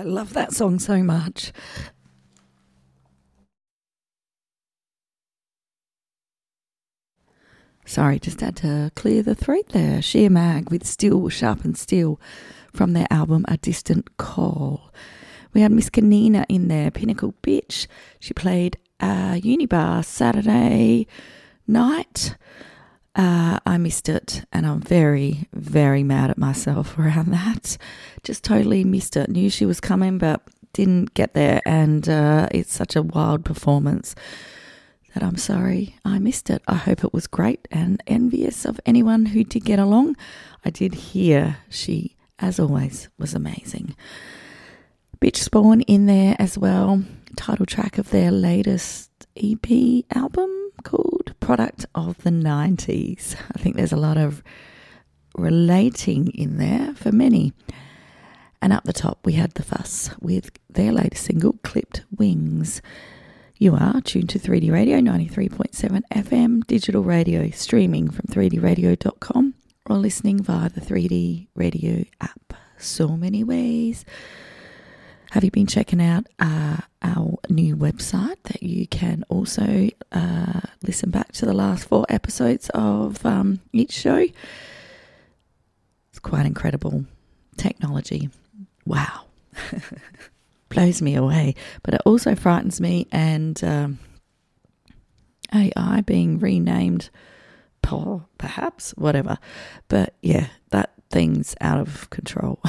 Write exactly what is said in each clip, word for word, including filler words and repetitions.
love that song so much. Sorry, just had to clear the throat there. Sheer Mag with Still Sharpened Steel from their album A Distant Call. We had Miss Kanina in there, Pinnacle Bitch. She played uh, Unibar Saturday night. Uh, I missed it, and I'm very, very mad at myself around that. Just totally missed it. Knew she was coming, but didn't get there, and uh, it's such a wild performance that I'm sorry I missed it. I hope it was great, and envious of anyone who did get along. I did hear she, as always, was amazing. Bitch Spawn in there as well. Title track of their latest E P album called Product of the nineties. I think there's a lot of relating in there for many. And up the top we had The Fuss with their latest single, Clipped Wings. You are tuned to three D Radio, ninety-three point seven F M, digital radio, streaming from three D radio dot com or listening via the three D Radio app. So many ways. Have you been checking out uh, our new website that you can also uh, listen back to the last four episodes of um, each show? It's quite incredible technology. Wow. Blows me away. But it also frightens me, and um, A I being renamed, perhaps, whatever. But yeah, that thing's out of control.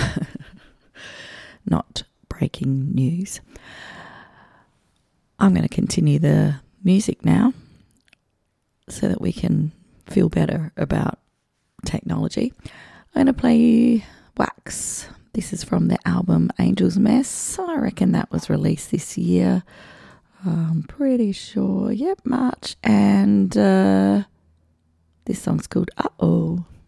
Not breaking news. I'm going to continue the music now so that we can feel better about technology. I'm going to play you Wax. This is from the album Angel's Mess. I reckon that was released this year. I'm pretty sure. Yep, March. And uh, this song's called Uh-Oh.